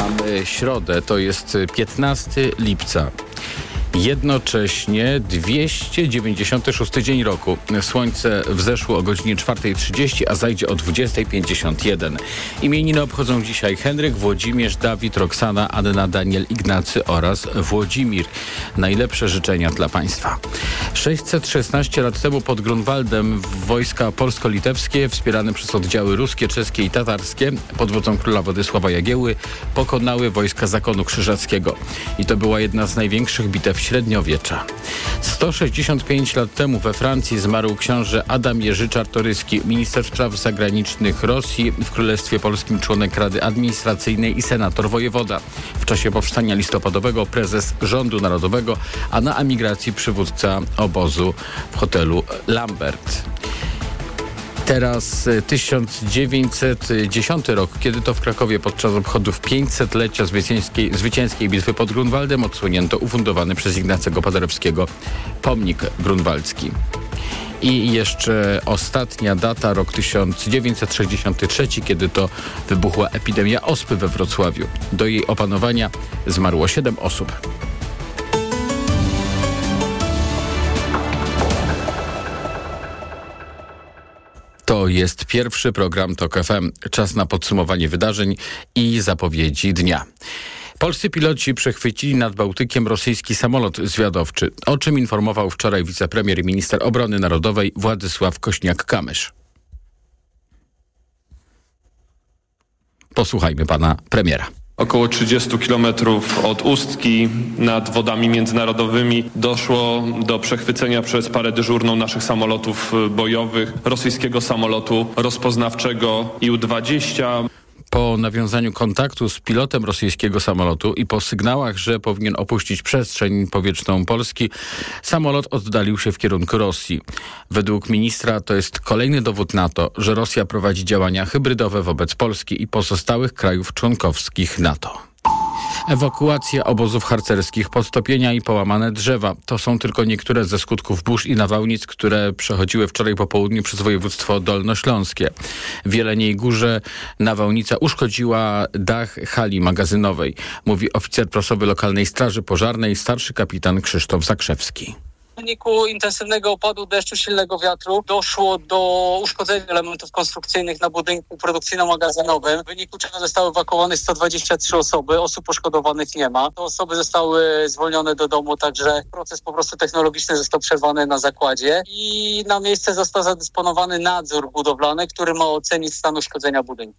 Mamy środę, to jest 15 lipca. Jednocześnie 296 dzień roku. Słońce wzeszło o godzinie 4:30, a zajdzie o 20:51. Imieniny obchodzą dzisiaj Henryk, Włodzimierz, Dawid, Roxana, Anna, Daniel, Ignacy oraz Włodzimir. Najlepsze życzenia dla Państwa. 616 lat temu pod Grunwaldem wojska polsko-litewskie, wspierane przez oddziały ruskie, czeskie i tatarskie pod wodzą króla Władysława Jagiełły, pokonały wojska Zakonu Krzyżackiego. I to była jedna z największych bitew średniowiecza. 165 lat temu we Francji zmarł książę Adam Jerzy Czartoryski, minister spraw zagranicznych Rosji, w Królestwie Polskim członek Rady Administracyjnej i senator wojewoda. W czasie powstania listopadowego prezes rządu narodowego, a na emigracji przywódca obozu w hotelu Lambert. Teraz 1910 rok, kiedy to w Krakowie podczas obchodów 500-lecia zwycięskiej bitwy pod Grunwaldem odsłonięto ufundowany przez Ignacego Paderewskiego pomnik grunwaldzki. I jeszcze ostatnia data, rok 1963, kiedy to wybuchła epidemia ospy we Wrocławiu. Do jej opanowania zmarło 7 osób. To jest pierwszy program TOK FM. Czas na podsumowanie wydarzeń i zapowiedzi dnia. Polscy piloci przechwycili nad Bałtykiem rosyjski samolot zwiadowczy, o czym informował wczoraj wicepremier i minister obrony narodowej Władysław Kośniak-Kamysz. Posłuchajmy pana premiera. Około 30 kilometrów od Ustki nad wodami międzynarodowymi doszło do przechwycenia przez parę dyżurną naszych samolotów bojowych rosyjskiego samolotu rozpoznawczego IL-20. Po nawiązaniu kontaktu z pilotem rosyjskiego samolotu i po sygnałach, że powinien opuścić przestrzeń powietrzną Polski, samolot oddalił się w kierunku Rosji. Według ministra to jest kolejny dowód na to, że Rosja prowadzi działania hybrydowe wobec Polski i pozostałych krajów członkowskich NATO. Ewakuacja obozów harcerskich, podtopienia i połamane drzewa. To są tylko niektóre ze skutków burz i nawałnic, które przechodziły wczoraj po południu przez województwo dolnośląskie. W Jeleniej Górze nawałnica uszkodziła dach hali magazynowej, mówi oficer prasowy lokalnej straży pożarnej, starszy kapitan Krzysztof Zakrzewski. W wyniku intensywnego opadu deszczu, silnego wiatru doszło do uszkodzenia elementów konstrukcyjnych na budynku produkcyjno-magazynowym, w wyniku czego zostały ewakuowane 123 osoby, osób poszkodowanych nie ma. Te osoby zostały zwolnione do domu, także proces po prostu technologiczny został przerwany na zakładzie i na miejsce został zadysponowany nadzór budowlany, który ma ocenić stan uszkodzenia budynku.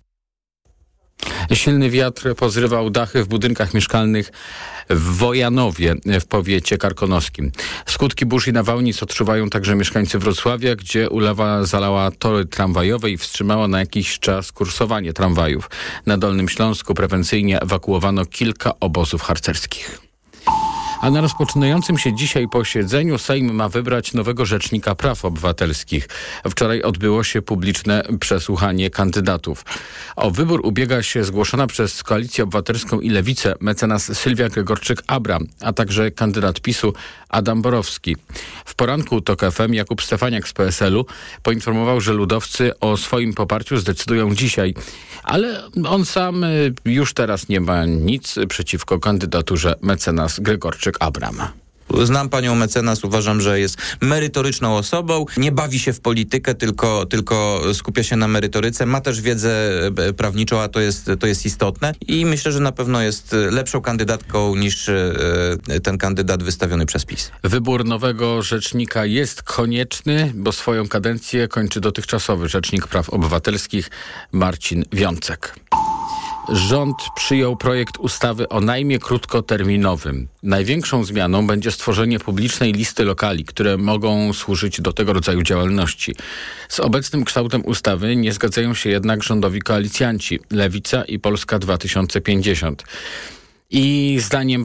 Silny wiatr pozrywał dachy w budynkach mieszkalnych w Wojanowie w powiecie karkonoskim. Skutki burz i nawałnic odczuwają także mieszkańcy Wrocławia, gdzie ulewa zalała tory tramwajowe i wstrzymała na jakiś czas kursowanie tramwajów. Na Dolnym Śląsku prewencyjnie ewakuowano kilka obozów harcerskich. A na rozpoczynającym się dzisiaj posiedzeniu Sejm ma wybrać nowego Rzecznika Praw Obywatelskich. Wczoraj odbyło się publiczne przesłuchanie kandydatów. O wybór ubiega się zgłoszona przez Koalicję Obywatelską i Lewicę mecenas Sylwia Gregorczyk-Abram, a także kandydat PiS-u Adam Borowski. W poranku TOK FM Jakub Stefaniak z PSL-u poinformował, że ludowcy o swoim poparciu zdecydują dzisiaj, ale on sam już teraz nie ma nic przeciwko kandydaturze mecenas Gregorczyk-Abram. Znam panią mecenas, uważam, że jest merytoryczną osobą, nie bawi się w politykę, tylko skupia się na merytoryce, ma też wiedzę prawniczą, a to jest istotne i myślę, że na pewno jest lepszą kandydatką niż ten kandydat wystawiony przez PiS. Wybór nowego rzecznika jest konieczny, bo swoją kadencję kończy dotychczasowy Rzecznik Praw Obywatelskich Marcin Wiącek. Rząd przyjął projekt ustawy o najmie krótkoterminowym. Największą zmianą będzie stworzenie publicznej listy lokali, które mogą służyć do tego rodzaju działalności. Z obecnym kształtem ustawy nie zgadzają się jednak rządowi koalicjanci Lewica i Polska 2050. Ich zdaniem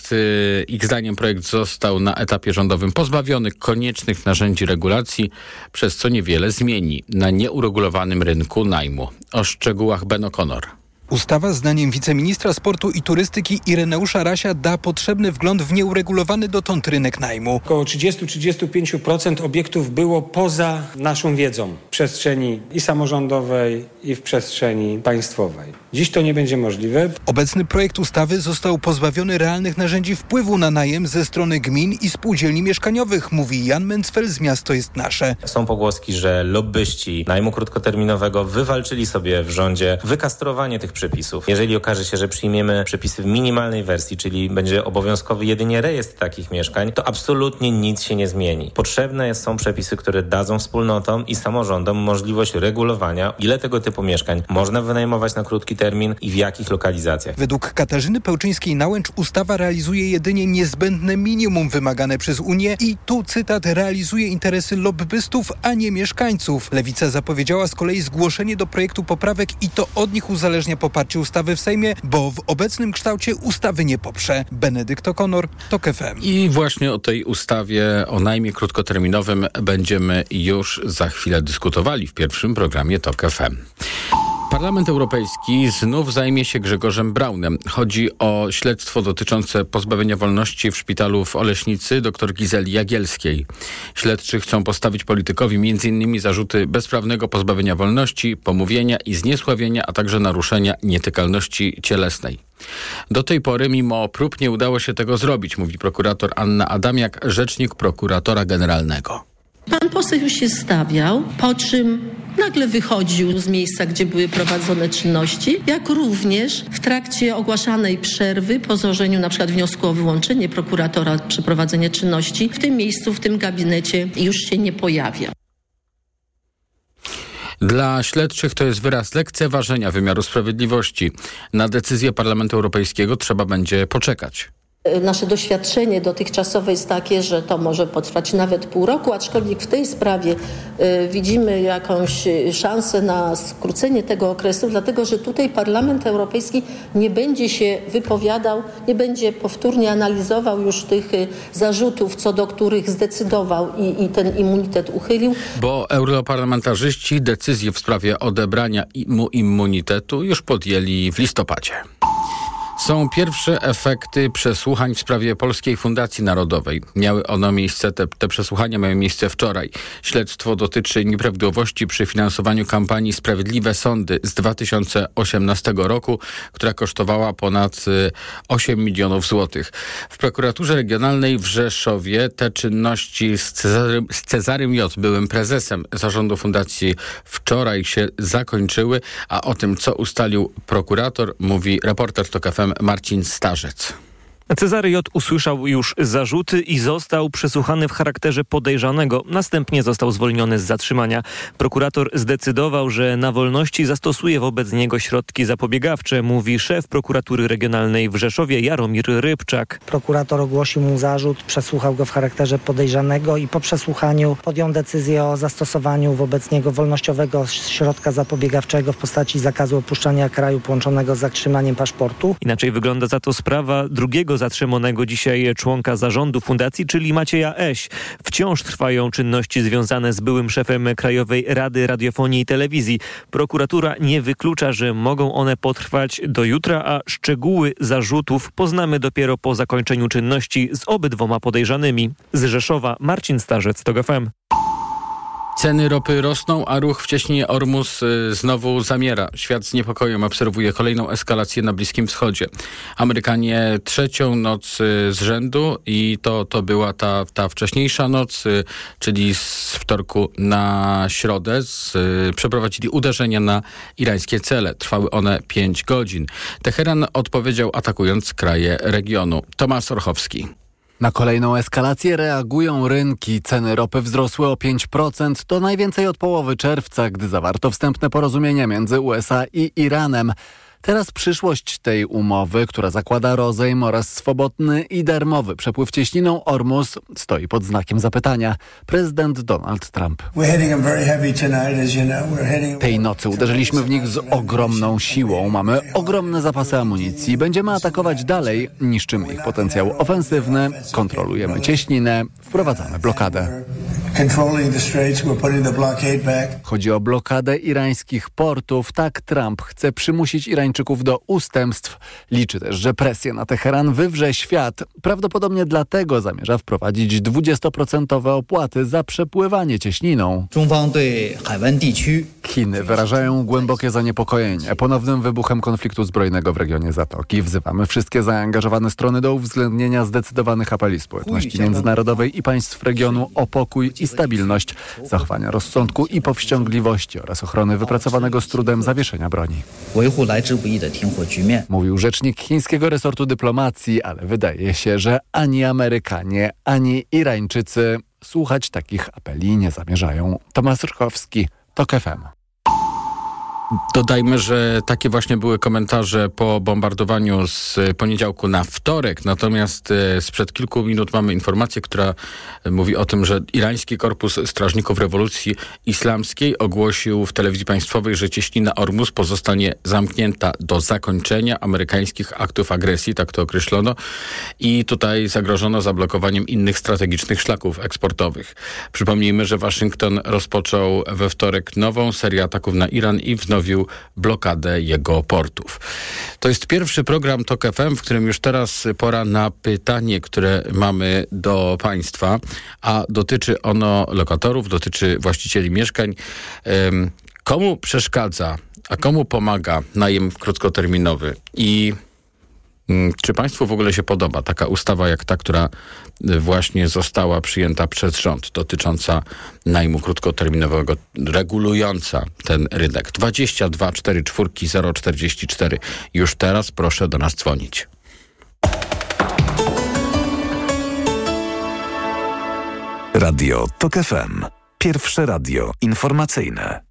projekt został na etapie rządowym pozbawiony koniecznych narzędzi regulacji, przez co niewiele zmieni na nieuregulowanym rynku najmu. O szczegółach Ben O'Connor. Ustawa, zdaniem wiceministra sportu i turystyki Ireneusza Rasia, da potrzebny wgląd w nieuregulowany dotąd rynek najmu. Około 30-35% obiektów było poza naszą wiedzą w przestrzeni i samorządowej, i w przestrzeni państwowej. Dziś to nie będzie możliwe. Obecny projekt ustawy został pozbawiony realnych narzędzi wpływu na najem ze strony gmin i spółdzielni mieszkaniowych, mówi Jan Mencfel z Miasto jest Nasze. Są pogłoski, że lobbyści najmu krótkoterminowego wywalczyli sobie w rządzie wykastrowanie tych przepisów. Jeżeli okaże się, że przyjmiemy przepisy w minimalnej wersji, czyli będzie obowiązkowy jedynie rejestr takich mieszkań, to absolutnie nic się nie zmieni. Potrzebne są przepisy, które dadzą wspólnotom i samorządom możliwość regulowania, ile tego typu mieszkań można wynajmować na krótki termin i w jakich lokalizacjach. Według Katarzyny Pełczyńskiej-Nałęcz ustawa realizuje jedynie niezbędne minimum wymagane przez Unię i tu, cytat, realizuje interesy lobbystów, a nie mieszkańców. Lewica zapowiedziała z kolei zgłoszenie do projektu poprawek i to od nich uzależnia poparcie ustawy w Sejmie, bo w obecnym kształcie ustawy nie poprze. Benedykt O'Connor, TOK FM. I właśnie o tej ustawie o najmie krótkoterminowym będziemy już za chwilę dyskutowali w pierwszym programie TOK FM. Parlament Europejski znów zajmie się Grzegorzem Braunem. Chodzi o śledztwo dotyczące pozbawienia wolności w szpitalu w Oleśnicy dr Gizeli Jagielskiej. Śledczy chcą postawić politykowi m.in. zarzuty bezprawnego pozbawienia wolności, pomówienia i zniesławienia, a także naruszenia nietykalności cielesnej. Do tej pory mimo prób nie udało się tego zrobić, mówi prokurator Anna Adamiak, rzecznik prokuratora generalnego. Pan poseł już się stawiał, po czym nagle wychodził z miejsca, gdzie były prowadzone czynności, jak również w trakcie ogłaszanej przerwy po złożeniu na przykład wniosku o wyłączenie prokuratora przeprowadzenia czynności w tym miejscu, w tym gabinecie już się nie pojawia. Dla śledczych to jest wyraz lekceważenia wymiaru sprawiedliwości. Na decyzję Parlamentu Europejskiego trzeba będzie poczekać. Nasze doświadczenie dotychczasowe jest takie, że to może potrwać nawet pół roku, aczkolwiek w tej sprawie widzimy jakąś szansę na skrócenie tego okresu, dlatego że tutaj Parlament Europejski nie będzie się wypowiadał, nie będzie powtórnie analizował już tych zarzutów, co do których zdecydował i ten immunitet uchylił. Bo europarlamentarzyści decyzję w sprawie odebrania mu immunitetu już podjęli w listopadzie. Są pierwsze efekty przesłuchań w sprawie Polskiej Fundacji Narodowej. Miały one miejsce, te przesłuchania miały miejsce wczoraj. Śledztwo dotyczy nieprawidłowości przy finansowaniu kampanii Sprawiedliwe Sądy z 2018 roku, która kosztowała ponad 8 milionów złotych. W prokuraturze regionalnej w Rzeszowie te czynności z Cezarym J., byłym prezesem zarządu fundacji, wczoraj się zakończyły, a o tym, co ustalił prokurator, mówi reporter TOK FM Marcin Starzec. Cezary J. usłyszał już zarzuty i został przesłuchany w charakterze podejrzanego. Następnie został zwolniony z zatrzymania. Prokurator zdecydował, że na wolności zastosuje wobec niego środki zapobiegawcze, mówi szef prokuratury regionalnej w Rzeszowie Jaromir Rybczak. Prokurator ogłosił mu zarzut, przesłuchał go w charakterze podejrzanego i po przesłuchaniu podjął decyzję o zastosowaniu wobec niego wolnościowego środka zapobiegawczego w postaci zakazu opuszczania kraju połączonego z zatrzymaniem paszportu. Inaczej wygląda za to sprawa drugiego zatrzymanego dzisiaj członka zarządu fundacji, czyli Macieja Eś. Wciąż trwają czynności związane z byłym szefem Krajowej Rady Radiofonii i Telewizji. Prokuratura nie wyklucza, że mogą one potrwać do jutra, a szczegóły zarzutów poznamy dopiero po zakończeniu czynności z obydwoma podejrzanymi. Z Rzeszowa Marcin Starzec, TOK FM. Ceny ropy rosną, a ruch w cieśninie Ormus znowu zamiera. Świat z niepokojem obserwuje kolejną eskalację na Bliskim Wschodzie. Amerykanie trzecią noc z rzędu i to była ta wcześniejsza noc, czyli z wtorku na środę, przeprowadzili uderzenia na irańskie cele. Trwały one 5 godzin. Teheran odpowiedział atakując kraje regionu. Tomasz Orchowski. Na kolejną eskalację reagują rynki. Ceny ropy wzrosły o 5%, to najwięcej od połowy czerwca, gdy zawarto wstępne porozumienie między USA i Iranem. Teraz przyszłość tej umowy, która zakłada rozejm oraz swobodny i darmowy przepływ cieśniną Ormus, stoi pod znakiem zapytania. Prezydent Donald Trump. Tej nocy uderzyliśmy w nich z ogromną siłą. Mamy ogromne zapasy amunicji. Będziemy atakować dalej. Niszczymy ich potencjał ofensywny. Kontrolujemy cieśninę. wprowadzamy blokadę. Chodzi o blokadę irańskich portów. Tak Trump chce przymusić Irańczyków do ustępstw. Liczy też, że presję na Teheran wywrze świat. Prawdopodobnie dlatego zamierza wprowadzić 20% opłaty za przepływanie cieśniną. Chiny wyrażają głębokie zaniepokojenie ponownym wybuchem konfliktu zbrojnego w regionie Zatoki. Wzywamy wszystkie zaangażowane strony do uwzględnienia zdecydowanych apeli społeczności międzynarodowej i państw regionu o pokój i stabilność, zachowania rozsądku i powściągliwości oraz ochrony wypracowanego z trudem zawieszenia broni. Mówił rzecznik chińskiego resortu dyplomacji, ale wydaje się, że ani Amerykanie, ani Irańczycy słuchać takich apeli nie zamierzają. Tomasz Rkowski, TOK FM. Dodajmy, że takie właśnie były komentarze po bombardowaniu z poniedziałku na wtorek. Natomiast sprzed kilku minut mamy informację, która mówi o tym, że Irański Korpus Strażników Rewolucji Islamskiej ogłosił w telewizji państwowej, że cieśnina Ormus pozostanie zamknięta do zakończenia amerykańskich aktów agresji, tak to określono. I tutaj zagrożono zablokowaniem innych strategicznych szlaków eksportowych. Przypomnijmy, że Waszyngton rozpoczął we wtorek nową serię ataków na Iran i wznowił blokadę jego portów. To jest pierwszy program TOK FM, w którym już teraz pora na pytanie, które mamy do Państwa, a dotyczy ono lokatorów, dotyczy właścicieli mieszkań. Komu przeszkadza, a komu pomaga najem krótkoterminowy i czy Państwu w ogóle się podoba taka ustawa jak ta, która właśnie została przyjęta przez rząd, dotycząca najmu krótkoterminowego, regulująca ten rynek? 22 44 044. Już teraz proszę do nas dzwonić. Radio TOK FM. Pierwsze radio informacyjne.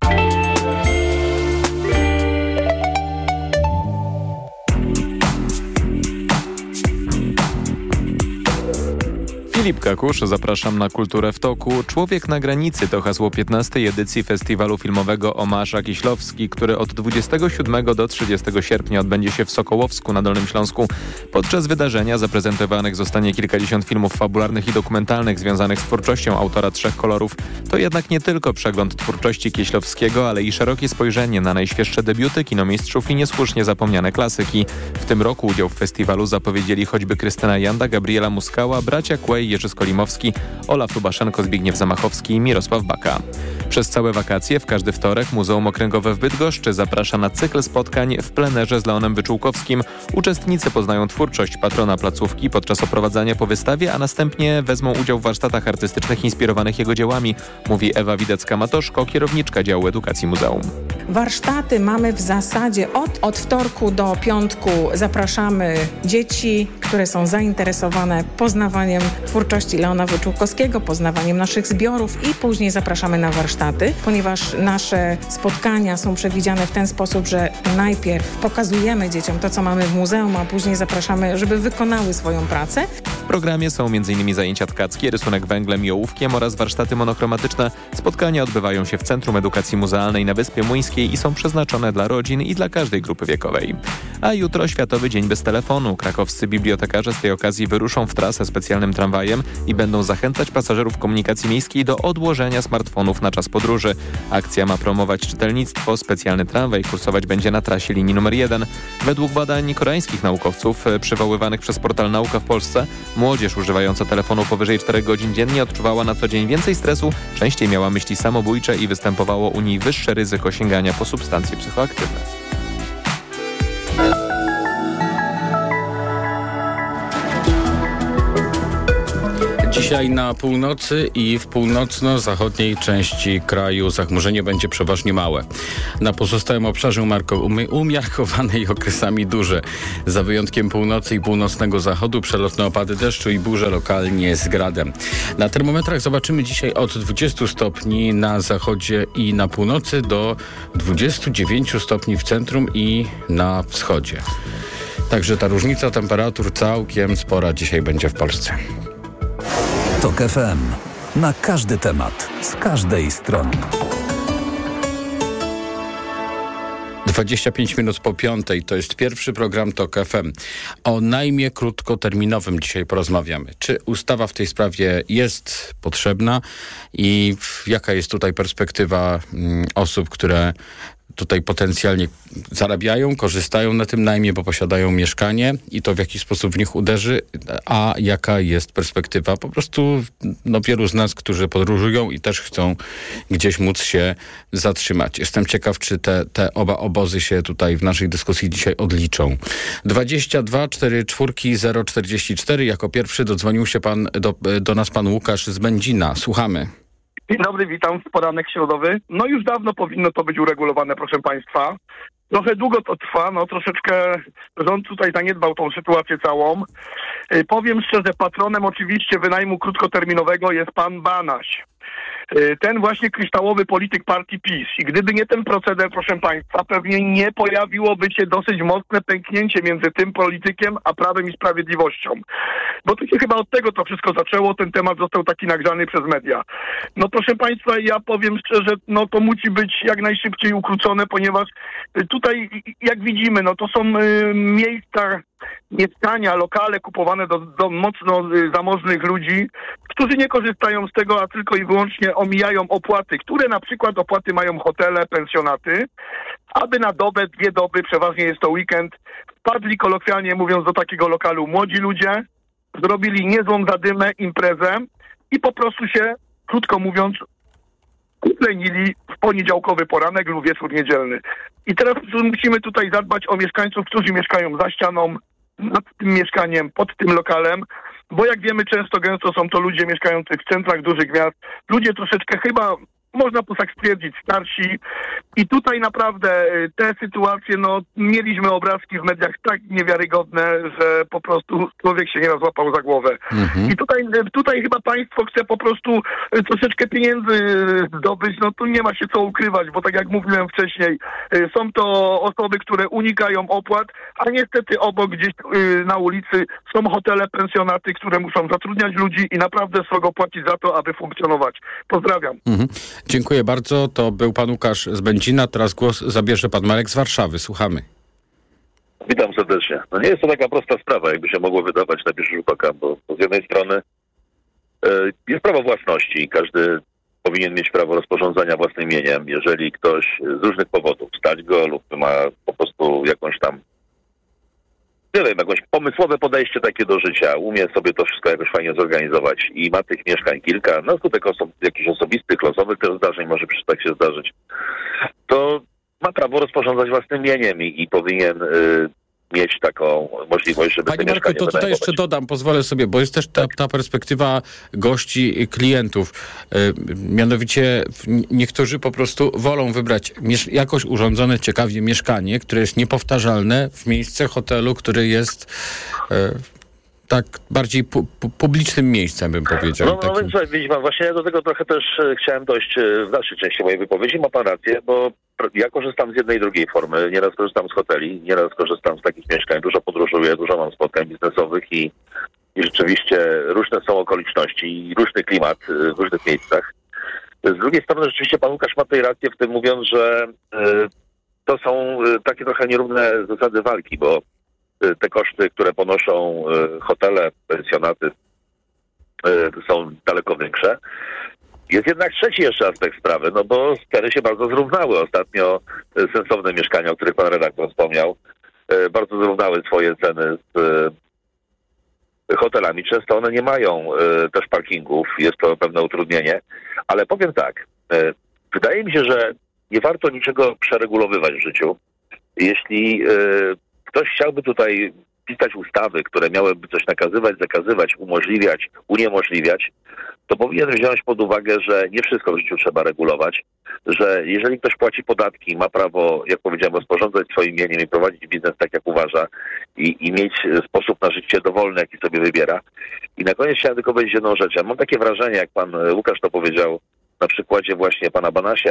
Filip Kakusz, zapraszam na Kulturę w toku. Człowiek na granicy to hasło 15. edycji festiwalu filmowego Omasza Kiślowski, który od 27 do 30 sierpnia odbędzie się w Sokołowsku na Dolnym Śląsku. Podczas wydarzenia zaprezentowanych zostanie kilkadziesiąt filmów fabularnych i dokumentalnych związanych z twórczością autora Trzech kolorów. To jednak nie tylko przegląd twórczości Kieślowskiego, ale i szerokie spojrzenie na najświeższe debiuty kinomistrzów i niesłusznie zapomniane klasyki. W tym roku udział w festiwalu zapowiedzieli choćby Krystyna Janda, Gabriela Muskała, bracia Kłej, Jerzy Skolimowski, Olaf Lubaszenko, Zbigniew Zamachowski i Mirosław Baka. Przez całe wakacje w każdy wtorek Muzeum Okręgowe w Bydgoszczy zaprasza na cykl spotkań w plenerze z Leonem Wyczółkowskim. Uczestnicy poznają twórczość patrona placówki podczas oprowadzania po wystawie, a następnie wezmą udział w warsztatach artystycznych inspirowanych jego dziełami, mówi Ewa Widecka-Matoszko, kierowniczka działu edukacji muzeum. Warsztaty mamy w zasadzie od wtorku do piątku. Zapraszamy dzieci, które są zainteresowane poznawaniem twórczości Leona Wyczółkowskiego, poznawaniem naszych zbiorów i później zapraszamy na warsztaty, ponieważ nasze spotkania są przewidziane w ten sposób, że najpierw pokazujemy dzieciom to, co mamy w muzeum, a później zapraszamy, żeby wykonały swoją pracę. W programie są m.in. zajęcia tkackie, rysunek węglem i ołówkiem oraz warsztaty monochromatyczne. Spotkania odbywają się w Centrum Edukacji Muzealnej na Wyspie Młyńskiej i są przeznaczone dla rodzin i dla każdej grupy wiekowej. A jutro Światowy Dzień Bez Telefonu. Krakowscy bibliotekarze z tej okazji wyruszą w trasę specjalnym tramwajem i będą zachęcać pasażerów komunikacji miejskiej do odłożenia smartfonów na czas podróży. Akcja ma promować czytelnictwo. Specjalny tramwaj kursować będzie na trasie linii numer 1. Według badań koreańskich naukowców przywoływanych przez portal Nauka w Polsce, młodzież używająca telefonu powyżej 4 godzin dziennie odczuwała na co dzień więcej stresu, częściej miała myśli samobójcze i występowało u niej wyższe ryzyko sięgania po substancje psychoaktywne. Dzisiaj na północy i w północno-zachodniej części kraju zachmurzenie będzie przeważnie małe. Na pozostałym obszarze umiarkowane i okresami duże. Za wyjątkiem północy i północnego zachodu przelotne opady deszczu i burze lokalnie z gradem. Na termometrach zobaczymy dzisiaj od 20 stopni na zachodzie i na północy do 29 stopni w centrum i na wschodzie. Także ta różnica temperatur całkiem spora dzisiaj będzie w Polsce. TOK FM. Na każdy temat, z każdej strony. 25 minut po 5:00, to jest pierwszy program TOK FM. O najmie krótkoterminowym dzisiaj porozmawiamy. Czy ustawa w tej sprawie jest potrzebna i jaka jest tutaj perspektywa osób, które tutaj potencjalnie zarabiają, korzystają na tym najmie, bo posiadają mieszkanie i to w jaki sposób w nich uderzy, a jaka jest perspektywa po prostu wielu z nas, którzy podróżują i też chcą gdzieś móc się zatrzymać. Jestem ciekaw, czy te oba obozy się tutaj w naszej dyskusji dzisiaj odliczą. 22 44 044. Jako pierwszy dodzwonił się do nas pan Łukasz z Będzina. Słuchamy. Dzień dobry, witam w poranek środowy. No już dawno powinno to być uregulowane, proszę państwa. Trochę długo to trwa, troszeczkę rząd tutaj zaniedbał tą sytuację całą. Powiem szczerze, patronem oczywiście wynajmu krótkoterminowego jest pan Banaś. Ten właśnie kryształowy polityk partii PiS. I gdyby nie ten proceder, proszę państwa, pewnie nie pojawiłoby się dosyć mocne pęknięcie między tym politykiem a Prawem i Sprawiedliwością. Bo to się chyba od tego to wszystko zaczęło, ten temat został taki nagrzany przez media. Proszę państwa, ja powiem szczerze, to musi być jak najszybciej ukrócone, ponieważ tutaj, jak widzimy, to są miejsca, mieszkania, lokale kupowane do mocno zamożnych ludzi, którzy nie korzystają z tego, a tylko i wyłącznie omijają opłaty, które na przykład opłaty mają hotele, pensjonaty, aby na dobę, 2 doby, przeważnie jest to weekend, wpadli kolokwialnie mówiąc do takiego lokalu młodzi ludzie, zrobili niezłą zadymę, imprezę i po prostu się, krótko mówiąc, uplenili w poniedziałkowy poranek lub wieczór niedzielny. I teraz musimy tutaj zadbać o mieszkańców, którzy mieszkają za ścianą, nad tym mieszkaniem, pod tym lokalem, bo jak wiemy, gęsto są to ludzie mieszkający w centrach dużych miast, ludzie troszeczkę chyba, można tak stwierdzić, starsi. I tutaj naprawdę te sytuacje, mieliśmy obrazki w mediach tak niewiarygodne, że po prostu człowiek się nieraz złapał za głowę. I tutaj chyba państwo chce po prostu troszeczkę pieniędzy zdobyć, tu nie ma się co ukrywać, bo tak jak mówiłem wcześniej, są to osoby, które unikają opłat, a niestety obok gdzieś na ulicy są hotele, pensjonaty, które muszą zatrudniać ludzi i naprawdę srogo płacić za to, aby funkcjonować. Pozdrawiam. Dziękuję bardzo. To był pan Łukasz z Będzina. Teraz głos zabierze pan Marek z Warszawy. Słuchamy. Witam serdecznie. Nie jest to taka prosta sprawa, jakby się mogło wydawać na pierwszy rzut oka, bo z jednej strony jest prawo własności i każdy powinien mieć prawo rozporządzania własnym mieniem. Jeżeli ktoś z różnych powodów stać go lub ma po prostu jakąś pomysłowe podejście takie do życia, umie sobie to wszystko jakoś fajnie zorganizować i ma tych mieszkań kilka, na skutek jakichś osobistych, losowych też zdarzeń, może przecież tak się zdarzyć, to ma prawo rozporządzać własnym mieniem i powinien mieć taką możliwość, żeby Panie Marku, to tutaj jeszcze dodam, pozwolę sobie, bo jest też ta perspektywa gości i klientów. Mianowicie niektórzy po prostu wolą wybrać jakoś urządzone ciekawie mieszkanie, które jest niepowtarzalne w miejsce hotelu, który jest tak bardziej publicznym miejscem, bym powiedział. Więc widzi pan, właśnie ja do tego trochę też chciałem dojść w dalszej części mojej wypowiedzi. Ma pan rację, bo ja korzystam z jednej i drugiej formy. Nieraz korzystam z hoteli, nieraz korzystam z takich mieszkań. Dużo podróżuję, dużo mam spotkań biznesowych i rzeczywiście różne są okoliczności i różny klimat w różnych miejscach. Z drugiej strony rzeczywiście pan Łukasz ma tutaj rację w tym, mówiąc, że to są takie trochę nierówne zasady walki, bo te koszty, które ponoszą hotele, pensjonaty, są daleko większe. Jest jednak trzeci jeszcze aspekt sprawy, bo ceny się bardzo zrównały. Ostatnio sensowne mieszkania, o których pan redaktor wspomniał, bardzo zrównały swoje ceny z hotelami. Często one nie mają też parkingów, jest to pewne utrudnienie, ale powiem tak, wydaje mi się, że nie warto niczego przeregulowywać w życiu. Jeśli ktoś chciałby tutaj pisać ustawy, które miałyby coś nakazywać, zakazywać, umożliwiać, uniemożliwiać, to powinien wziąć pod uwagę, że nie wszystko w życiu trzeba regulować, że jeżeli ktoś płaci podatki, ma prawo, jak powiedziałem, rozporządzać swoim mieniem i prowadzić biznes tak, jak uważa i mieć sposób na życie dowolny, jaki sobie wybiera. I na koniec chciałem tylko powiedzieć jedną rzecz. Ja mam takie wrażenie, jak pan Łukasz to powiedział na przykładzie właśnie pana Banasia,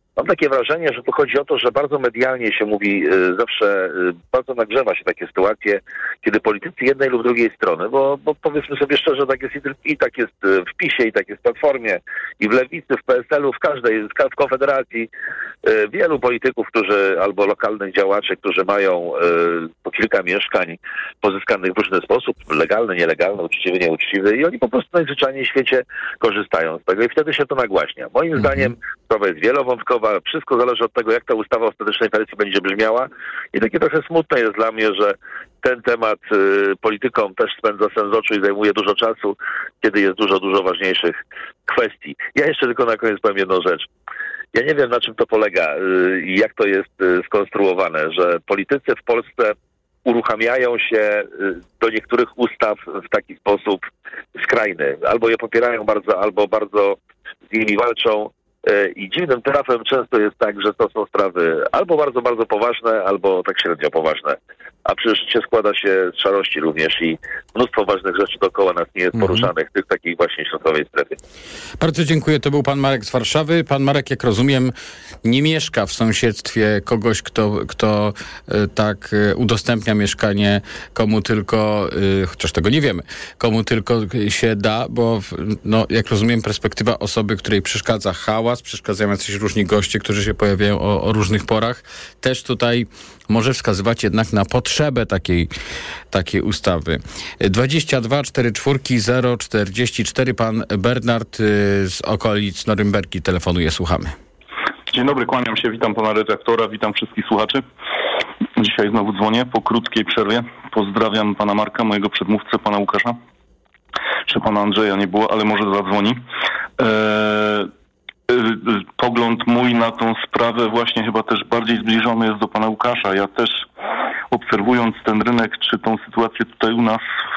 Mam takie wrażenie, że tu chodzi o to, że bardzo medialnie się mówi zawsze, bardzo nagrzewa się takie sytuacje, kiedy politycy jednej lub drugiej strony, bo powiedzmy sobie szczerze, tak jest i tak jest w PiS-ie, i tak jest w Platformie, i w Lewicy, w PSL-u, w Konfederacji, wielu polityków, albo lokalnych działaczy, którzy mają po kilka mieszkań pozyskanych w różny sposób, legalny, nielegalny, uczciwy, nieuczciwy, i oni po prostu najzwyczajniej w świecie korzystają z tego i wtedy się to nagłaśnia. Moim zdaniem sprawa jest wielowątkowa, wszystko zależy od tego, jak ta ustawa w ostatecznej wersji będzie brzmiała i takie trochę smutne jest dla mnie, że ten temat politykom też spędza sen z oczu i zajmuje dużo czasu, kiedy jest dużo ważniejszych kwestii. Ja jeszcze tylko na koniec powiem jedną rzecz. Ja nie wiem, na czym to polega i jak to jest skonstruowane, że politycy w Polsce uruchamiają się do niektórych ustaw w taki sposób skrajny. Albo je popierają bardzo, albo bardzo z nimi walczą. I dziwnym trafem często jest tak, że to są sprawy albo bardzo, bardzo poważne, albo tak średnio poważne. A przecież życie składa się z szarości również i mnóstwo ważnych rzeczy dookoła nas nie jest poruszanych w tych takiej właśnie środkowej strefie. Bardzo dziękuję. To był pan Marek z Warszawy. Pan Marek, jak rozumiem, nie mieszka w sąsiedztwie kogoś, kto tak udostępnia mieszkanie komu tylko, chociaż tego nie wiemy, komu tylko się da, bo jak rozumiem, perspektywa osoby, której przeszkadza hałas, przeszkadzają jacyś różni goście, którzy się pojawiają o różnych porach, też tutaj może wskazywać jednak na potrzebę takiej ustawy. 22 44 044. Pan Bernard z okolic Norymbergi telefonuje. Słuchamy. Dzień dobry, kłaniam się. Witam pana redaktora, witam wszystkich słuchaczy. Dzisiaj znowu dzwonię po krótkiej przerwie. Pozdrawiam pana Marka, mojego przedmówcę, pana Łukasza. Czy pana Andrzeja nie było, ale może zadzwoni. Pogląd mój na tą sprawę właśnie chyba też bardziej zbliżony jest do pana Łukasza. Ja też obserwując ten rynek, czy tą sytuację tutaj u nas,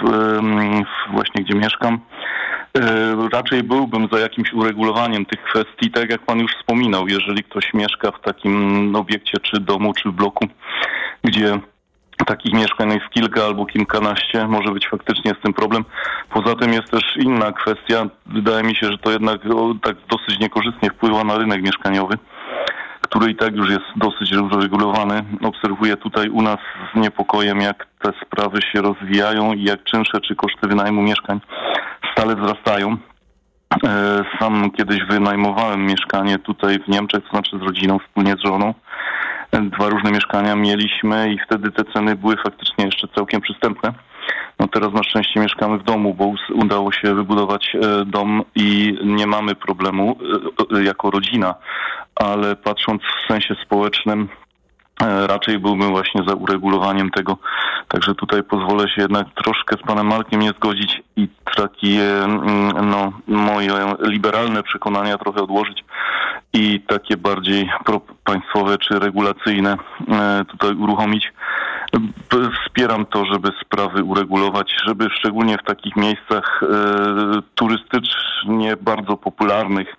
właśnie gdzie mieszkam, raczej byłbym za jakimś uregulowaniem tych kwestii, tak jak pan już wspominał, jeżeli ktoś mieszka w takim obiekcie, czy domu, czy bloku, gdzie takich mieszkań jest kilka albo kilkanaście, może być faktycznie z tym problem. Poza tym jest też inna kwestia. Wydaje mi się, że to jednak tak dosyć niekorzystnie wpływa na rynek mieszkaniowy, który i tak już jest dosyć uregulowany. Obserwuję tutaj u nas z niepokojem, jak te sprawy się rozwijają i jak czynsze czy koszty wynajmu mieszkań stale wzrastają. Sam kiedyś wynajmowałem mieszkanie tutaj w Niemczech, to znaczy z rodziną, wspólnie z żoną. 2 różne mieszkania mieliśmy i wtedy te ceny były faktycznie jeszcze całkiem przystępne. No teraz na szczęście mieszkamy w domu, bo udało się wybudować dom i nie mamy problemu jako rodzina, ale patrząc w sensie społecznym, raczej byłbym właśnie za uregulowaniem tego. Także tutaj pozwolę się jednak troszkę z panem Markiem nie zgodzić i takie moje liberalne przekonania trochę odłożyć i takie bardziej państwowe czy regulacyjne tutaj uruchomić. Wspieram to, żeby sprawy uregulować, żeby szczególnie w takich miejscach turystycznie bardzo popularnych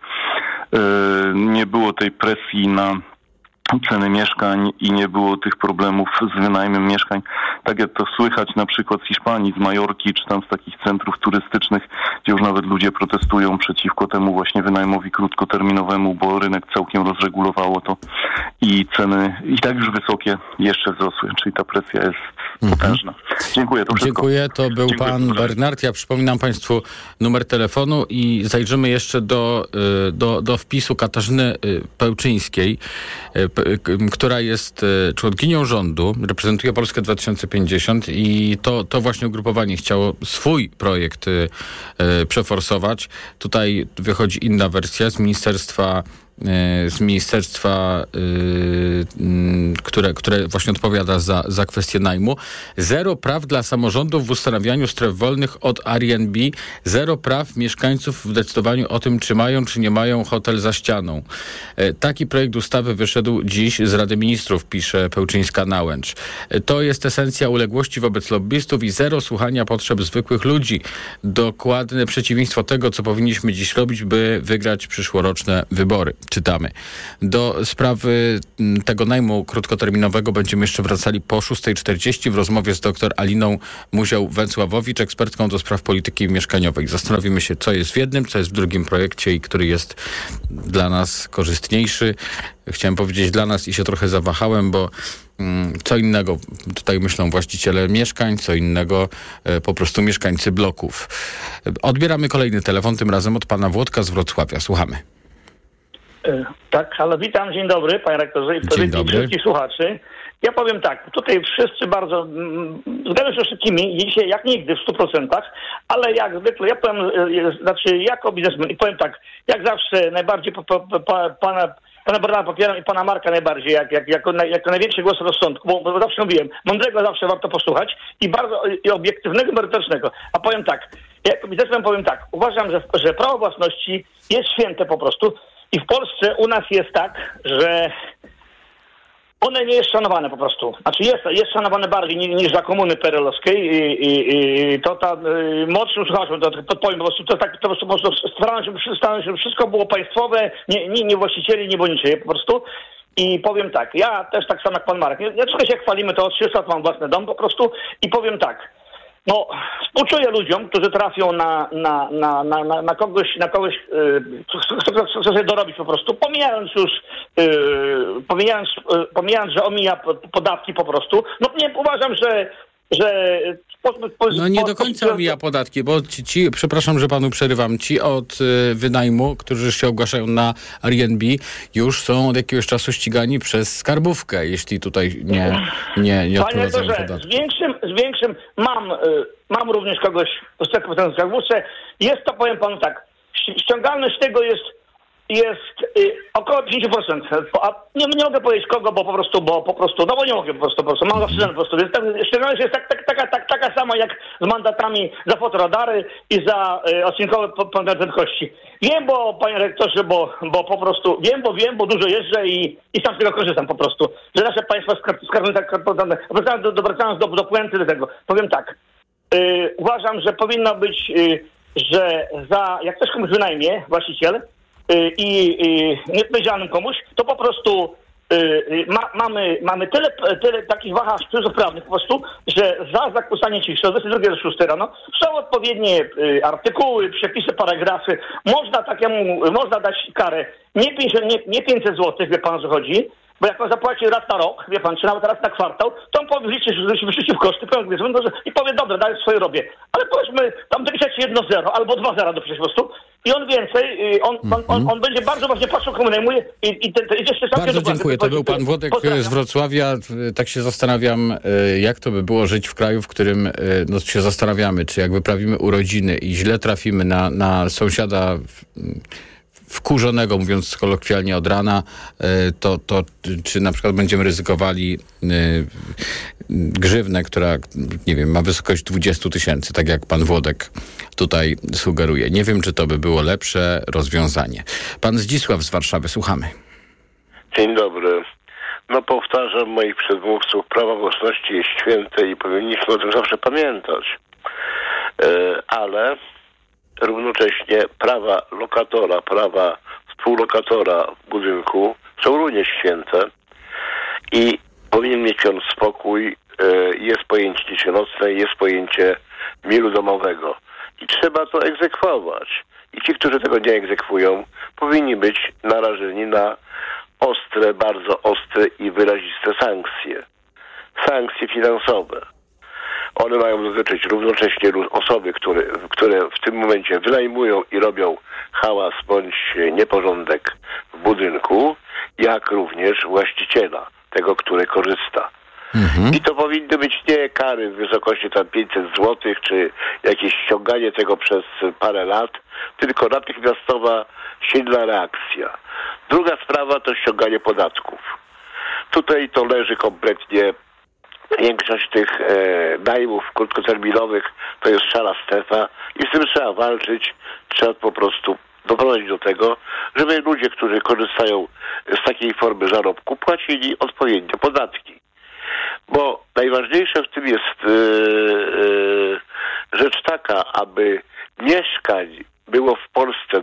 nie było tej presji na ceny mieszkań i nie było tych problemów z wynajmem mieszkań. Tak jak to słychać na przykład z Hiszpanii, z Majorki, czy tam z takich centrów turystycznych, gdzie już nawet ludzie protestują przeciwko temu właśnie wynajmowi krótkoterminowemu, bo rynek całkiem rozregulowało to i ceny i tak już wysokie jeszcze wzrosły, czyli ta presja jest potężna. Dziękuję, to wszystko. Dziękuję, to był pan Bernard. Ja przypominam państwu numer telefonu i zajrzymy jeszcze do wpisu Katarzyny Pełczyńskiej, która jest członkinią rządu, reprezentuje Polskę 2050 i to właśnie ugrupowanie chciało swój projekt przeforsować. Tutaj wychodzi inna wersja z ministerstwa, które właśnie odpowiada za kwestię najmu. 0 praw dla samorządów w ustanawianiu stref wolnych od Airbnb. 0 praw mieszkańców w decydowaniu o tym, czy mają, czy nie mają hotel za ścianą. Taki projekt ustawy wyszedł dziś z Rady Ministrów, pisze Pełczyńska-Nałęcz. To jest esencja uległości wobec lobbystów i 0 słuchania potrzeb zwykłych ludzi. Dokładne przeciwieństwo tego, co powinniśmy dziś robić, by wygrać przyszłoroczne wybory. czytamy. Do sprawy tego najmu krótkoterminowego będziemy jeszcze wracali po 6:40 w rozmowie z dr Aliną Muział-Węcławowicz, ekspertką do spraw polityki mieszkaniowej. Zastanowimy się, co jest w jednym, co jest w drugim projekcie i który jest dla nas korzystniejszy. Chciałem powiedzieć dla nas i się trochę zawahałem, bo co innego tutaj myślą właściciele mieszkań, co innego po prostu mieszkańcy bloków. Odbieramy kolejny telefon, tym razem od pana Włodka z Wrocławia. Słuchamy. Tak, halo, witam, dzień dobry, panie rektorze i wszystkich słuchaczy. Ja powiem tak, tutaj wszyscy bardzo, zgadzam się z wszystkimi, dzisiaj jak nigdy w 100%, ale jak zwykle, ja powiem, jako biznesmen i powiem tak, jak zawsze najbardziej pana Bernarda popieram i pana Marka najbardziej, jako największy głos rozsądku, bo zawsze mówiłem, mądrego zawsze warto posłuchać i bardzo obiektywnego, merytorycznego. A powiem tak, jako biznesmen powiem tak, uważam, że prawo własności jest święte po prostu i w Polsce u nas jest tak, że one nie jest szanowane po prostu. Znaczy jest szanowane bardziej niż za komuny perelowskiej i to mocno słuchaczom, to podpowiem, po prostu to tak po prostu starałem się, żeby wszystko było państwowe, nie właścicieli, nie boniczyje po prostu. I powiem tak, ja też tak samo jak pan Marek, ja trochę się chwalimy, to od 30 lat mam własny dom po prostu i powiem tak, no współczuję ludziom, którzy trafią na kogoś, kto chce sobie dorobić po prostu, pomijając, że omija podatki po prostu. No nie uważam, że no nie do końca omija podatki, bo ci, przepraszam, że panu przerywam, ci od wynajmu, którzy się ogłaszają na Airbnb, już są od jakiegoś czasu ścigani przez skarbówkę, jeśli tutaj nie odprowadzają podatku. Z większym mam również kogoś z skarbówce. Jest to, powiem panu tak, ściągalność tego jest około 50%. A nie mogę powiedzieć kogo, bo po prostu, no bo nie mogę po prostu, mam zawsze po prostu. Więc ściągalność jest taka sama jak z mandatami za fotoradary i za odcinkowe prędkości. Wiem, panie rektorze, bo po prostu wiem, bo dużo jeżdżę i sam z tego korzystam po prostu. Że nasze państwa skarbne, wracając do puenty do tego, powiem tak. Uważam, że powinno być, że jak ktoś komuś wynajmie, właściciel, i nieodpowiedzialnym komuś, to po prostu mamy tyle takich wahaczy prawnych po prostu, że za zakłócanie ciszy od 22 do 6 rano są odpowiednie artykuły, przepisy, paragrafy. Można dać karę nie 500 zł, wie pan, o co chodzi, bo jak on zapłaci raz na rok, wie pan, czy nawet raz na kwartał, to on powie, że wyszliście w koszty, i powie, dobra, daję swoje robię. Ale powiedzmy, tam dopisać 1-0 albo 2-0 dopisać po prostu i on więcej, on będzie bardzo właśnie patrzył, komu najmuje i jeszcze sam bardzo dziękuję, to był pan Włodek z Wrocławia. Tak się zastanawiam, jak to by było żyć w kraju, w którym się zastanawiamy, czy jak wyprawimy urodziny i źle trafimy na sąsiada wkurzonego, mówiąc kolokwialnie, od rana, to czy na przykład będziemy ryzykowali grzywnę, która, nie wiem, ma wysokość 20 000, tak jak pan Włodek tutaj sugeruje. Nie wiem, czy to by było lepsze rozwiązanie. Pan Zdzisław z Warszawy, słuchamy. Dzień dobry. No powtarzam moich przedmówców, prawo własności jest święte i powinniśmy o tym zawsze pamiętać. Ale równocześnie prawa lokatora, prawa współlokatora w budynku są również święte i powinien mieć on spokój. Jest pojęcie ciszy nocnej, jest pojęcie miru domowego i trzeba to egzekwować. I ci, którzy tego nie egzekwują, powinni być narażeni na ostre, bardzo ostre i wyraziste sankcje. Sankcje finansowe. One mają dotyczyć równocześnie osoby, które w tym momencie wynajmują i robią hałas bądź nieporządek w budynku, jak również właściciela, tego, który korzysta. I to powinny być nie kary w wysokości tam 500 zł, czy jakieś ściąganie tego przez parę lat, tylko natychmiastowa, silna reakcja. Druga sprawa to ściąganie podatków. Tutaj to leży kompletnie. Większość tych najmów krótkoterminowych to jest szara strefa i z tym trzeba walczyć. Trzeba po prostu doprowadzić do tego, żeby ludzie, którzy korzystają z takiej formy zarobku, płacili odpowiednio podatki. Bo najważniejsze w tym jest rzecz taka, aby mieszkań było w Polsce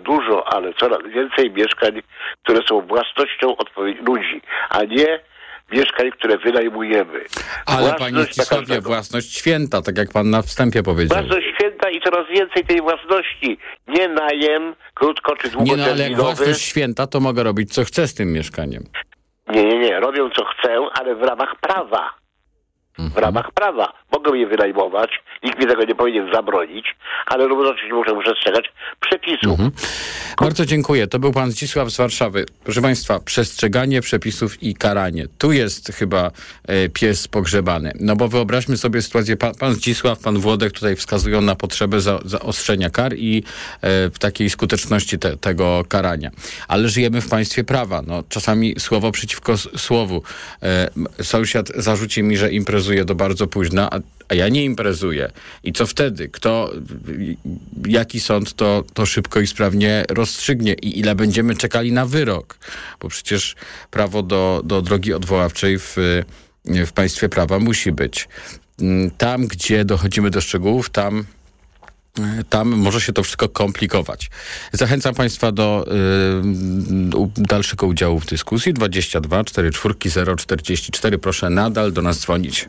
dużo, ale coraz więcej mieszkań, które są własnością ludzi, a nie mieszkań, które wynajmujemy. Ale panie Zdzisławie, własność święta, tak jak pan na wstępie powiedział. Własność święta i coraz więcej tej własności. Nie najem, krótko czy długoterminowy. Ale jak własność święta, to mogę robić co chcę z tym mieszkaniem. Nie. Robią co chcę, ale w ramach prawa. W ramach prawa. Mogę je wynajmować, nikt mi tego nie powinien zabronić, ale równocześnie muszę przestrzegać przepisów. Bardzo dziękuję. To był pan Zdzisław z Warszawy. Proszę państwa, przestrzeganie przepisów i karanie. Tu jest chyba pies pogrzebany. No bo wyobraźmy sobie sytuację, pan Zdzisław, pan Włodek tutaj wskazują na potrzebę zaostrzenia kar i takiej skuteczności tego karania. Ale żyjemy w państwie prawa. No, czasami słowo przeciwko słowu. Sąsiad zarzuci mi, że imprezuje do bardzo późna, a ja nie imprezuję. I co wtedy? Jaki sąd to szybko i sprawnie rozstrzygnie? I ile będziemy czekali na wyrok? Bo przecież prawo do drogi odwoławczej w państwie prawa musi być. Tam, gdzie dochodzimy do szczegółów, tam może się to wszystko komplikować. Zachęcam państwa do dalszego udziału w dyskusji. 22 44 044. Proszę nadal do nas dzwonić.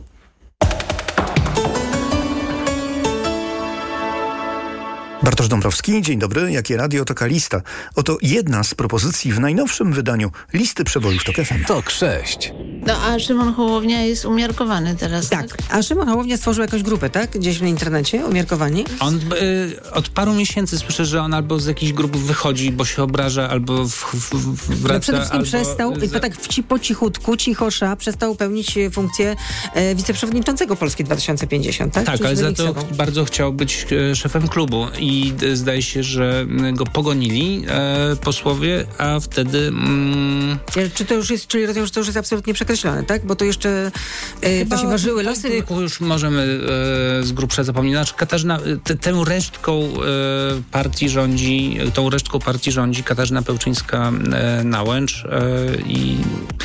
Bartosz Dąbrowski, dzień dobry. Jakie radio, taka lista. Oto jedna z propozycji w najnowszym wydaniu listy przebojów TOK FM. TOK 6. No, a Szymon Hołownia jest umiarkowany teraz, tak? A Szymon Hołownia stworzył jakąś grupę, tak? Gdzieś w internecie, umiarkowani? On od paru miesięcy słyszę, że on albo z jakichś grup wychodzi, bo się obraża, albo wraca, no przede wszystkim albo przestał, tak po cichutku, cichosza, przestał pełnić funkcję wiceprzewodniczącego Polski 2050, tak? Tak, ale za to bardzo chciał być szefem klubu i zdaje się, że go pogonili posłowie, a wtedy... Czy to już jest, czyli rozumiem, że to już jest absolutnie przekreślone, tak? Bo to jeszcze to się ważyły losy. Już możemy z grubsza zapomnieć. Znaczy Katarzyna, tą resztką partii rządzi Katarzyna Pełczyńska-Nałęcz i...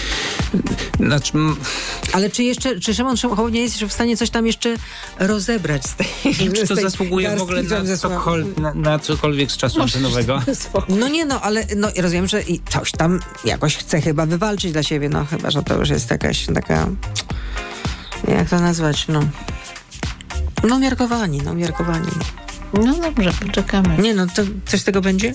Ale czy Szymon Hołownia jest w stanie coś tam jeszcze rozebrać z tej... Czy to zasługuje w ogóle na cokolwiek z czasu antenowego? No nie, ale rozumiem, że i coś tam jakoś chce chyba wywalczyć dla siebie, chyba, że to już jest jakaś taka... Jak to nazwać, umiarkowani. No dobrze, poczekamy. Nie, to coś z tego będzie?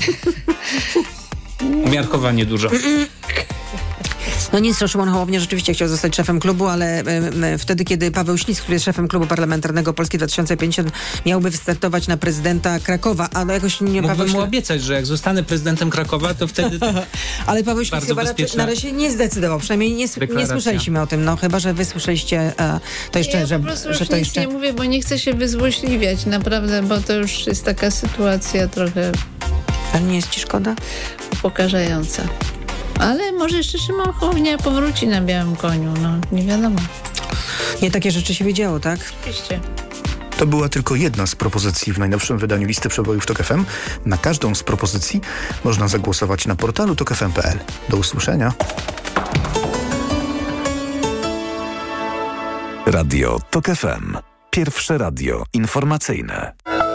Umiarkowanie dużo. No nic, Szymon Hołownia rzeczywiście chciał zostać szefem klubu, ale wtedy, kiedy Paweł Ślis, który jest szefem klubu parlamentarnego Polski 2050, miałby wystartować na prezydenta Krakowa, ale jakoś nie... Mógłbym mu obiecać, że jak zostanę prezydentem Krakowa, to wtedy... Ale Paweł Ślis chyba na razie nie zdecydował, przynajmniej nie słyszeliśmy o tym, chyba, że wy słyszeliście to jeszcze, ja że to jeszcze... nie mówię, bo nie chcę się wyzłośliwiać, naprawdę, bo to już jest taka sytuacja trochę... Ale nie jest ci szkoda? Upokarzająca. Ale może jeszcze Szymon Hołownia powróci na białym koniu, nie wiadomo. Nie, takie rzeczy się wiedziało, tak? Oczywiście. To była tylko jedna z propozycji w najnowszym wydaniu listy przebojów TOK FM. Na każdą z propozycji można zagłosować na portalu tokfm.pl. Do usłyszenia. Radio TOK FM. Pierwsze radio informacyjne.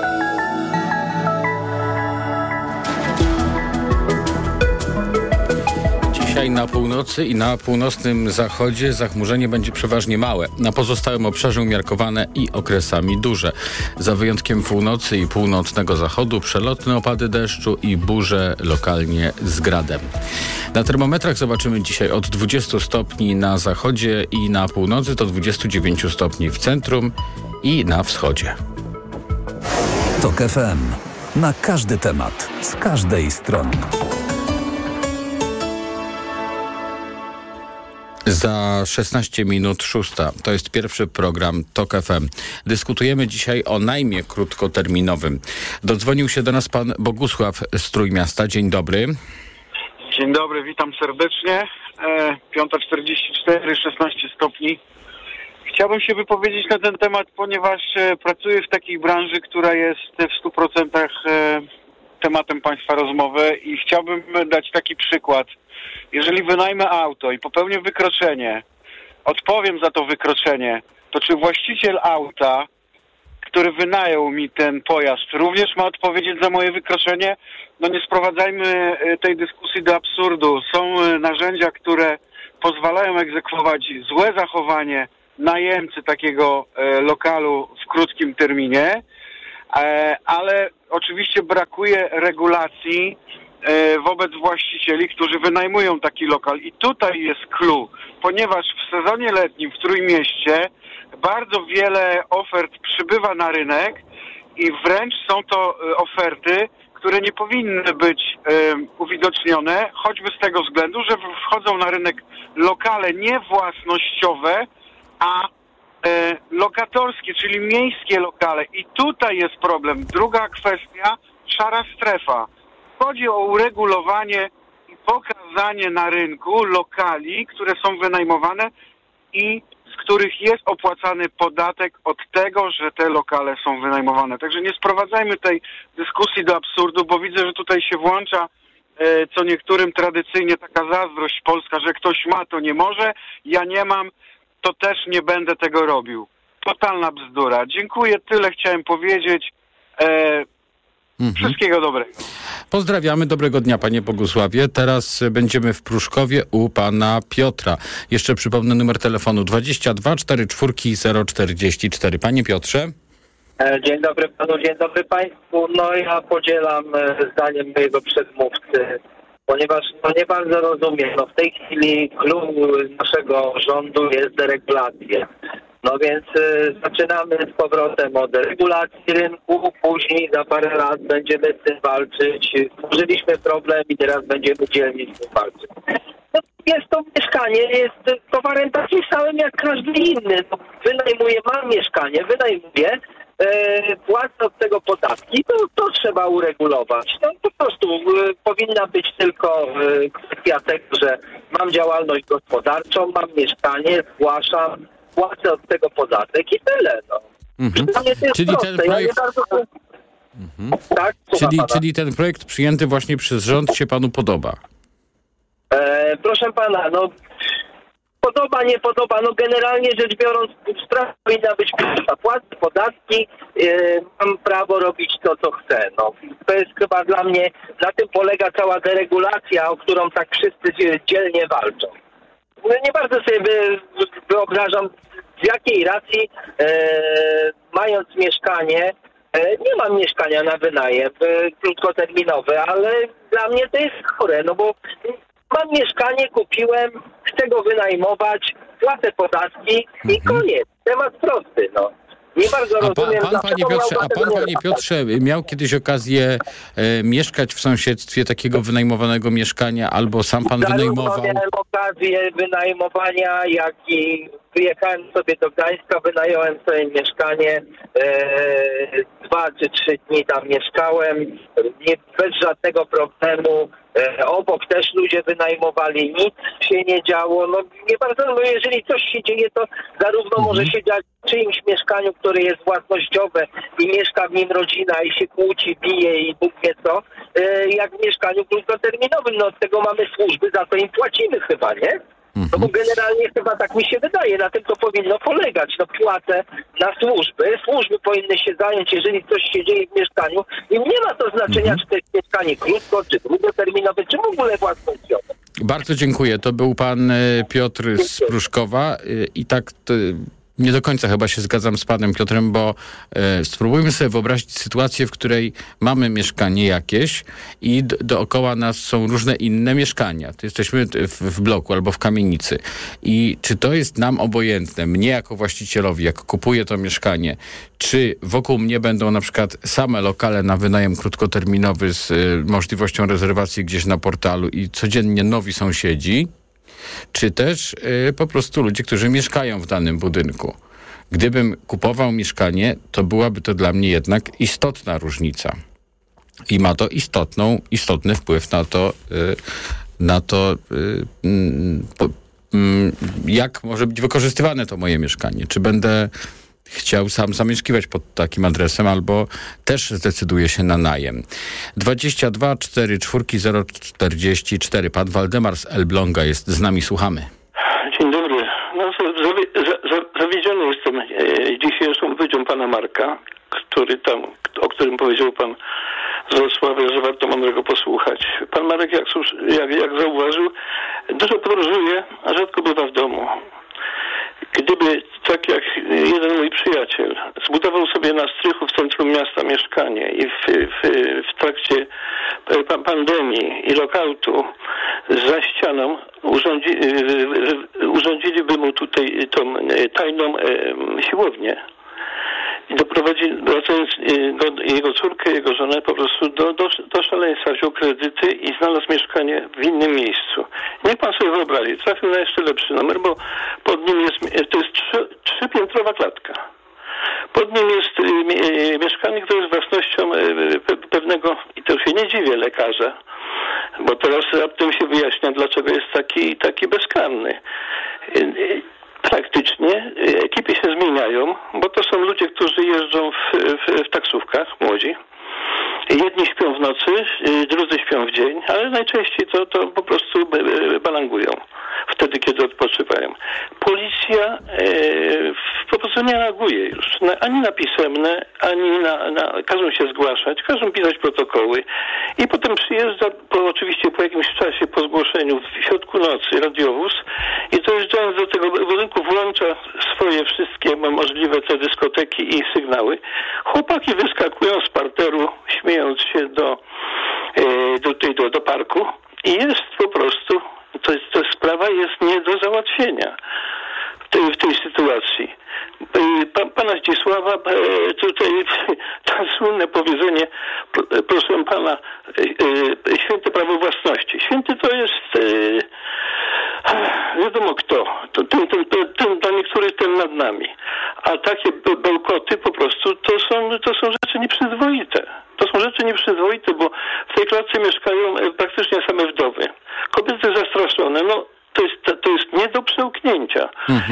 Dzisiaj na północy i na północnym zachodzie zachmurzenie będzie przeważnie małe. Na pozostałym obszarze umiarkowane i okresami duże. Za wyjątkiem północy i północnego zachodu przelotne opady deszczu i burze lokalnie z gradem. Na termometrach zobaczymy dzisiaj od 20 stopni na zachodzie i na północy do 29 stopni w centrum i na wschodzie. TOK FM. Na każdy temat, z każdej strony. Za 16 minut 6. To jest pierwszy program TOK FM. Dyskutujemy dzisiaj o najmie krótkoterminowym. Dodzwonił się do nas pan Bogusław z Trójmiasta. Dzień dobry. Dzień dobry, witam serdecznie. 5:44, 16 stopni. Chciałbym się wypowiedzieć na ten temat, ponieważ pracuję w takiej branży, która jest w 100% tematem państwa rozmowy i chciałbym dać taki przykład. Jeżeli wynajmę auto i popełnię wykroczenie, odpowiem za to wykroczenie, to czy właściciel auta, który wynajął mi ten pojazd, również ma odpowiedzieć za moje wykroczenie? No nie sprowadzajmy tej dyskusji do absurdu. Są narzędzia, które pozwalają egzekwować złe zachowanie najemcy takiego lokalu w krótkim terminie, ale oczywiście brakuje regulacji wobec właścicieli, którzy wynajmują taki lokal. I tutaj jest clue, ponieważ w sezonie letnim w Trójmieście bardzo wiele ofert przybywa na rynek i wręcz są to oferty, które nie powinny być uwidocznione, choćby z tego względu, że wchodzą na rynek lokale nie własnościowe, a lokatorskie, czyli miejskie lokale. I tutaj jest problem. Druga kwestia, szara strefa. Chodzi o uregulowanie i pokazanie na rynku lokali, które są wynajmowane i z których jest opłacany podatek od tego, że te lokale są wynajmowane. Także nie sprowadzajmy tej dyskusji do absurdu, bo widzę, że tutaj się włącza co niektórym tradycyjnie taka zazdrość polska, że ktoś ma, to nie może, ja nie mam, to też nie będę tego robił. Totalna bzdura. Dziękuję, tyle chciałem powiedzieć. Wszystkiego dobrego. Pozdrawiamy, dobrego dnia panie Bogusławie. Teraz będziemy w Pruszkowie u pana Piotra. Jeszcze przypomnę numer telefonu 22 44 044. Panie Piotrze. Dzień dobry panu, dzień dobry państwu. No ja podzielam zdaniem mojego przedmówcy, ponieważ nie bardzo rozumiem. W tej chwili klucz naszego rządu jest deregulacja. No więc zaczynamy z powrotem od regulacji rynku, później za parę lat będziemy z tym walczyć. Stworzyliśmy problem i teraz będziemy dzielnie z tym walczyć. No, jest to mieszkanie, jest towarem takim samym jak każdy inny. No, wynajmuję, mam mieszkanie, wynajmuję, płacę od tego podatki, to trzeba uregulować. No po prostu powinna być tylko kwestia tego, że mam działalność gospodarczą, mam mieszkanie, zgłaszam, płacę od tego podatek i tyle. No. Czyli ten projekt... Tak, czyli ten projekt przyjęty właśnie przez rząd się panu podoba? Proszę pana, podoba, nie podoba, generalnie rzecz biorąc sprawa powinna być prosta. Płacę podatki, mam prawo robić to, co chcę. To jest chyba dla mnie, na tym polega cała deregulacja, o którą tak wszyscy dzielnie walczą. Nie bardzo sobie wyobrażam, z jakiej racji mając mieszkanie, nie mam mieszkania na wynajem krótkoterminowy, ale dla mnie to jest chore, bo mam mieszkanie, kupiłem, chcę go wynajmować, płacę podatki i koniec. Temat prosty, Nie bardzo rozumiem. Panie Piotrze, miał kiedyś okazję mieszkać w sąsiedztwie takiego wynajmowanego mieszkania, albo sam pan wynajmował? Miałem okazję wynajmowania, jak i wyjechałem sobie do Gdańska, wynająłem sobie mieszkanie, 2 czy 3 dni tam mieszkałem, bez żadnego problemu. Obok też ludzie wynajmowali, nic się nie działo. Nie bardzo, jeżeli coś się dzieje, to zarówno może się dziać w czyimś mieszkaniu, które jest własnościowe i mieszka w nim rodzina i się kłóci, bije i Bóg wie co, jak w mieszkaniu krótkoterminowym. Od tego mamy służby, za to im płacimy chyba, nie? Bo generalnie chyba tak mi się wydaje, na tym to powinno polegać. Płacę na służby powinny się zająć, jeżeli coś się dzieje w mieszkaniu i nie ma to znaczenia, czy to jest mieszkanie krótko, czy długoterminowe, czy w ogóle własnościowe. Bardzo dziękuję. To był pan Piotr z Pruszkowa i tak... Nie do końca chyba się zgadzam z panem Piotrem, bo spróbujmy sobie wyobrazić sytuację, w której mamy mieszkanie jakieś i dookoła nas są różne inne mieszkania. To jesteśmy w bloku albo w kamienicy. I czy to jest nam obojętne, mnie jako właścicielowi, jak kupuję to mieszkanie, czy wokół mnie będą na przykład same lokale na wynajem krótkoterminowy z możliwością rezerwacji gdzieś na portalu i codziennie nowi sąsiedzi, czy też po prostu ludzie, którzy mieszkają w danym budynku. Gdybym kupował mieszkanie, to byłaby to dla mnie jednak istotna różnica. I ma to istotny wpływ na to, jak może być wykorzystywane to moje mieszkanie. Czy będę chciał sam zamieszkiwać pod takim adresem, albo też zdecyduję się na najem. 22 44 044. Pan Waldemar z Elbląga jest z nami, słuchamy. Dzień dobry. Zawiedziony jestem dzisiejszą wypowiedzią pana Marka. o którym powiedział pan z Wrocławia, że warto mądrego posłuchać. Pan Marek, jak zauważył, dużo podróżuje, a rzadko bywa w domu. Gdyby, tak jak jeden mój przyjaciel, zbudował sobie na strychu w centrum miasta mieszkanie i w trakcie pandemii i lockoutu za ścianą urządziliby mu tutaj tą tajną siłownię. Wracając jego córkę, jego żonę po prostu do szaleństwa, wziął kredyty i znalazł mieszkanie w innym miejscu. Niech pan sobie wyobrazi, trafił na jeszcze lepszy numer, bo pod nim to jest trzypiętrowa klatka. Pod nim jest mieszkanie, które jest własnością pewnego, i to się nie dziwię, lekarza, bo teraz raptem się wyjaśnia, dlaczego jest taki bezkarny. Praktycznie ekipy się zmieniają, bo to są ludzie, którzy jeżdżą w taksówkach, młodzi. Jedni śpią w nocy, drudzy śpią w dzień, ale najczęściej to po prostu balangują wtedy, kiedy odpoczywają. Policja po prostu nie reaguje już ani na pisemne, ani każą się zgłaszać, każą pisać protokoły i potem przyjeżdża oczywiście po jakimś czasie po zgłoszeniu w środku nocy radiowóz i dojeżdżając do tego budynku włącza swoje wszystkie możliwe te dyskoteki i sygnały. Chłopaki wyskakują z parteru, śmiejąc się do parku i jest po prostu, ta sprawa jest nie do załatwienia w tej sytuacji. Pana Zdzisława, tutaj to słynne powiedzenie, proszę pana, święte prawo własności. Święty to jest wiadomo kto. Ten dla niektórych ten nad nami. A takie bełkoty po prostu to są rzeczy nieprzyzwoite. To są rzeczy nieprzyzwoite, bo w tej klatce mieszkają praktycznie same wdowy. Kobiety zastraszone, to jest nie do przełknięcia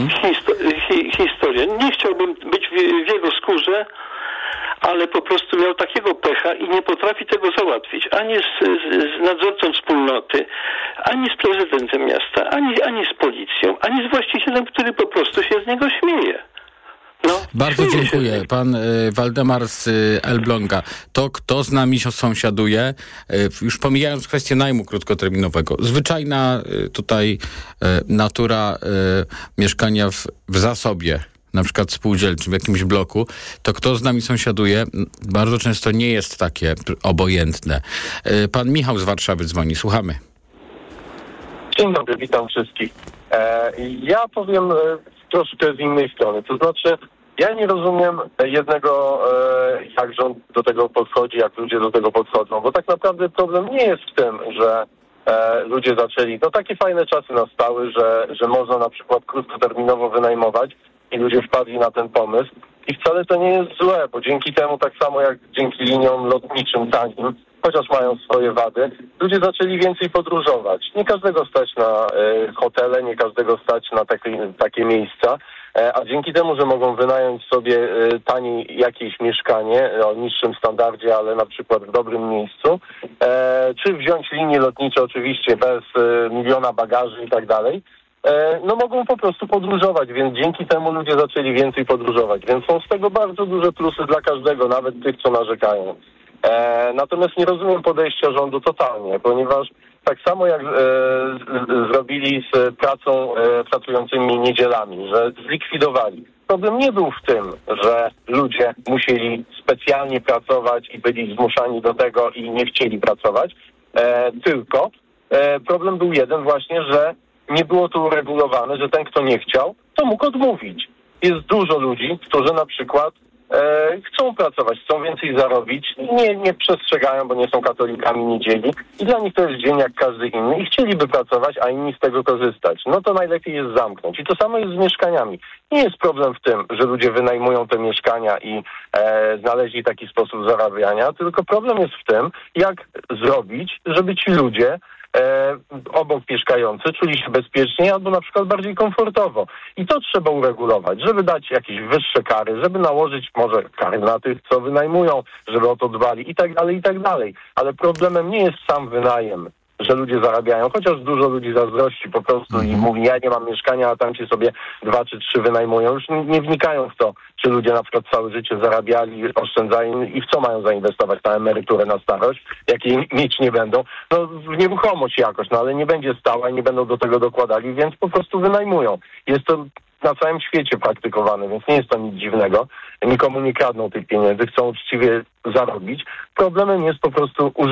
historia. Nie chciałbym być w jego skórze, ale po prostu miał takiego pecha i nie potrafi tego załatwić. Ani z nadzorcą wspólnoty, ani z prezydentem miasta, ani z policją, ani z właścicielem, który po prostu się z niego śmieje. Bardzo dziękuję. Pan Waldemar z Elbląga. To, kto z nami sąsiaduje, już pomijając kwestię najmu krótkoterminowego, zwyczajna tutaj natura mieszkania w zasobie, na przykład spółdzielczym, w jakimś bloku, to kto z nami sąsiaduje, bardzo często nie jest takie obojętne. Pan Michał z Warszawy dzwoni. Słuchamy. Dzień dobry, witam wszystkich. Ja powiem troszkę z innej strony. To znaczy, ja nie rozumiem jednego, jak rząd do tego podchodzi, jak ludzie do tego podchodzą, bo tak naprawdę problem nie jest w tym, że ludzie zaczęli, takie fajne czasy nastały, że można na przykład krótkoterminowo wynajmować i ludzie wpadli na ten pomysł i wcale to nie jest złe, bo dzięki temu, tak samo jak dzięki liniom lotniczym tanim, chociaż mają swoje wady, ludzie zaczęli więcej podróżować. Nie każdego stać na hotele, nie każdego stać na takie miejsca, a dzięki temu, że mogą wynająć sobie taniej jakieś mieszkanie o niższym standardzie, ale na przykład w dobrym miejscu, czy wziąć linie lotnicze oczywiście bez miliona bagaży i tak dalej, mogą po prostu podróżować, więc dzięki temu ludzie zaczęli więcej podróżować, więc są z tego bardzo duże plusy dla każdego, nawet tych, co narzekają. Natomiast nie rozumiem podejścia rządu totalnie, ponieważ tak samo jak zrobili z pracującymi niedzielami, że zlikwidowali. Problem nie był w tym, że ludzie musieli specjalnie pracować i byli zmuszani do tego i nie chcieli pracować, tylko problem był jeden właśnie, że nie było to uregulowane, że ten, kto nie chciał, to mógł odmówić. Jest dużo ludzi, którzy na przykład chcą pracować, chcą więcej zarobić, nie przestrzegają, bo nie są katolikami niedzieli i dla nich to jest dzień jak każdy inny i chcieliby pracować, a inni z tego korzystać. To najlepiej jest zamknąć. I to samo jest z mieszkaniami. Nie jest problem w tym, że ludzie wynajmują te mieszkania i znaleźli taki sposób zarabiania, tylko problem jest w tym, jak zrobić, żeby ci ludzie obok mieszkający czuli się bezpiecznie albo na przykład bardziej komfortowo. I to trzeba uregulować, żeby dać jakieś wyższe kary, żeby nałożyć może kary na tych, co wynajmują, żeby o to dbali i tak dalej, i tak dalej. Ale problemem nie jest sam wynajem. że ludzie zarabiają, chociaż dużo ludzi zazdrości po prostu i mówi, ja nie mam mieszkania, a tam ci sobie 2 czy 3 wynajmują. Już nie wnikają w to, czy ludzie na przykład całe życie zarabiali, oszczędzają i w co mają zainwestować na emeryturę, na starość, jakiej mieć nie będą. No w nieruchomość jakoś, no ale nie będzie stała i nie będą do tego dokładali, więc po prostu wynajmują. Jest to na całym świecie praktykowane, więc nie jest to nic dziwnego. Nikomu nie kradną tych pieniędzy, chcą uczciwie zarobić. Problemem jest po prostu